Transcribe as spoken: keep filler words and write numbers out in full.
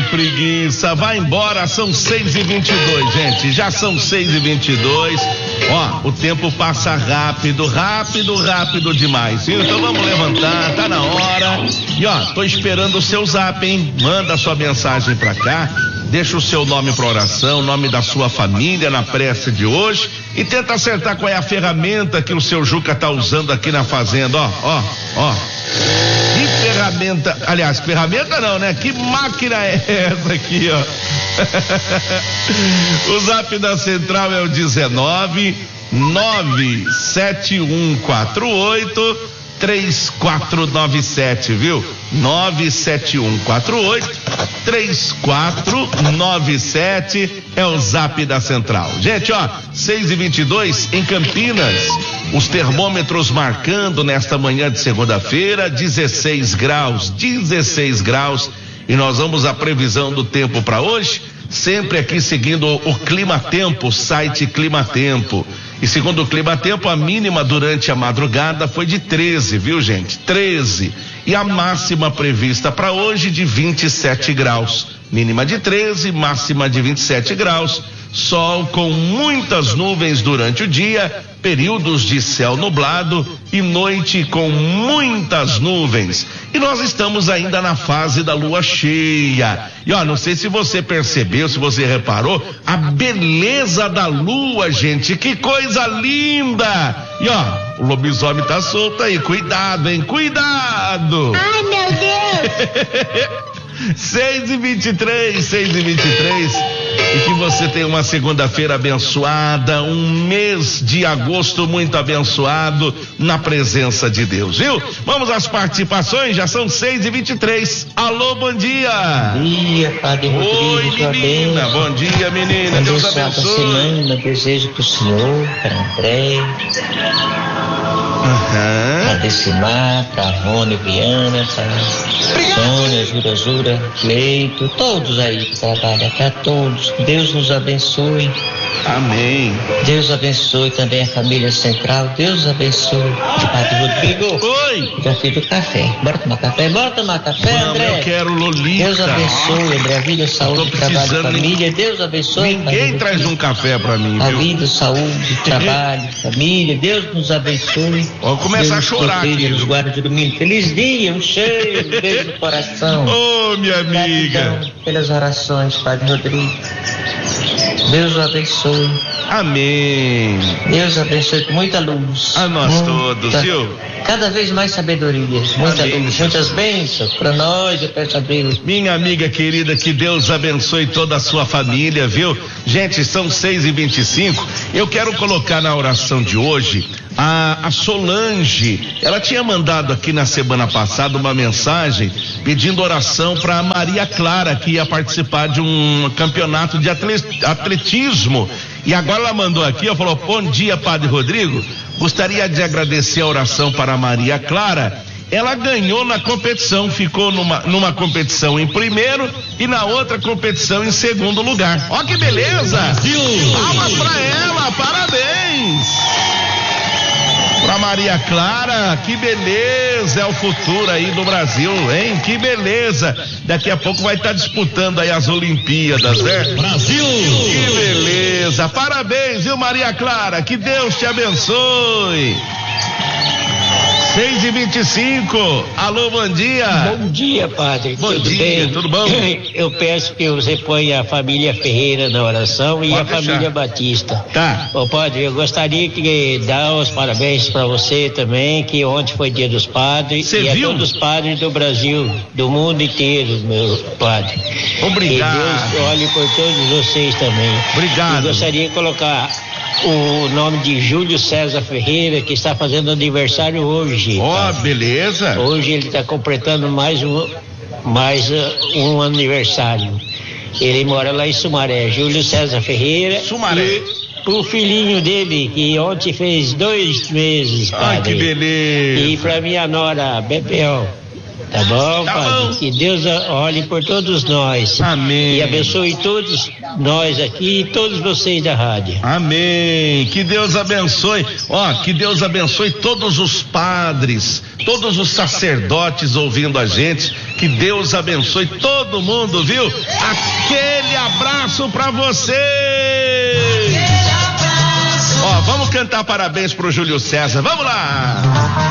preguiça, vai embora, são seis e vinte e dois, gente, já são seis e vinte e dois. Ó, o tempo passa rápido, rápido, rápido demais, viu? Então vamos levantar, tá na hora. E ó, tô esperando o seu zap, hein? Manda sua mensagem pra cá, deixa o seu nome pra oração, nome da sua família na prece de hoje e tenta acertar qual é a ferramenta que o seu Juca tá usando aqui na fazenda, ó, ó, ó. Que ferramenta, aliás, ferramenta não, né? Que máquina é essa aqui, ó? O zap da central é o dezenove, nove sete um quatro oito, três quatro nove sete, viu? nove sete um quatro oito, três quatro nove sete é o zap da central. Gente, ó, seis e vinte e dois em Campinas, os termômetros marcando nesta manhã de segunda-feira, dezesseis graus, dezesseis graus, e nós vamos à previsão do tempo para hoje, sempre aqui seguindo o Clima Tempo, site Clima Tempo. E segundo o Clima Tempo, a mínima durante a madrugada foi de treze, viu, gente? treze. E a máxima prevista para hoje de vinte e sete graus. Mínima de treze, máxima de vinte e sete graus. Sol com muitas nuvens durante o dia, períodos de céu nublado e noite com muitas nuvens. E nós estamos ainda na fase da lua cheia. E ó, não sei se você percebeu, se você reparou, a beleza da lua, gente, que coisa linda! E ó, o lobisomem tá solto aí, cuidado, hein, cuidado! Ai, meu Deus! seis e vinte e três, seis e vinte e três, e que você tenha uma segunda-feira abençoada, um mês de agosto muito abençoado na presença de Deus, viu? Vamos às participações, já são seis e vinte e três. Alô, bom dia. Bom dia, Padre Rodrigo. Oi, menina, bom dia, menina, Deus abençoe. Semana, desejo pro senhor, para André, uhum. para Decimar, para Rony, Viana, para Sônia, Jura, Jura, Cleito, todos aí que trabalham, para todos. Deus nos abençoe. Amém. Deus abençoe também a família central. Deus abençoe. Padre Rodrigo. Oi. Já fiz o café. Bora tomar café? Bora tomar café, Vamos, André? eu quero Lolita. Deus abençoe, André. A vida, saúde, trabalho, família. Deus abençoe. Ninguém traz um café pra mim, a viu? A vida, saúde, trabalho, família. Deus nos abençoe. Vou começar a chorar aqui. Nos guarda de domingo. Feliz dia, um cheiro, um beijo no coração. Ô, oh, minha amiga. Gratidão pelas orações, Padre Rodrigo. Deus o abençoe. Amém. Deus abençoe com muita luz. A nós muita, todos, viu? Cada vez mais sabedoria, muita Amém, luz, muitas bênçãos para nós, eu peço a Deus. Minha amiga querida, que Deus abençoe toda a sua família, viu? Gente, são seis e vinte e cinco. Eu quero colocar na oração de hoje a, a Solange. Ela tinha mandado aqui na semana passada uma mensagem pedindo oração para Maria Clara, que ia participar de um campeonato de atletismo. E agora ela mandou aqui, ela falou: bom dia, Padre Rodrigo, gostaria de agradecer a oração para Maria Clara. Ela ganhou na competição, ficou numa, numa competição em primeiro e na outra competição em segundo lugar. Ó que beleza! Palmas pra ela, parabéns! Pra Maria Clara, que beleza, é o futuro aí do Brasil, hein? Que beleza! Daqui a pouco vai estar disputando aí as Olimpíadas, né? Brasil! Que beleza! Parabéns, viu, Maria Clara? Que Deus te abençoe! seis e vinte e cinco, alô, bom dia. Bom dia, padre. Bom tudo dia, bem? tudo bom? Eu peço que você ponha a família Ferreira na oração e Pode a deixar. família Batista. Tá. Ô, padre, eu gostaria de dar os parabéns para você também, que ontem foi dia dos padres. Cê e viu? a todos os padres do Brasil, do mundo inteiro, meu padre. Obrigado. Que Deus olhe por todos vocês também. Obrigado. Eu gostaria de colocar o nome de Júlio César Ferreira, que está fazendo aniversário hoje. Ó, oh, beleza. Hoje ele está completando mais um, mais uh, um aniversário. Ele mora lá em Sumaré, Júlio César Ferreira. Sumaré. E o filhinho dele, que ontem fez dois meses, Ai, padre. que beleza. E para minha nora, Bebel. Tá bom, Tá padre? bom. Que Deus olhe por todos nós. Amém. E abençoe todos nós aqui e todos vocês da rádio. Amém. Que Deus abençoe. Ó, que Deus abençoe todos os padres, todos os sacerdotes ouvindo a gente. Que Deus abençoe todo mundo, viu? Aquele abraço pra você. Ó, vamos cantar parabéns pro Júlio César. Vamos lá.